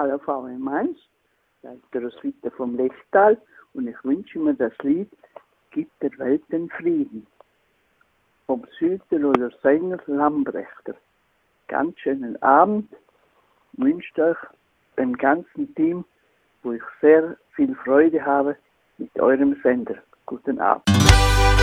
KV in Mainz, der Roswitha vom Lechtal, und ich wünsche mir das Lied Gibt der Welt den Frieden vom Südtiroler Sänger Lambrechter. Ganz schönen Abend, wünscht euch dem ganzen Team, wo ich sehr viel Freude habe mit eurem Sender. Guten Abend.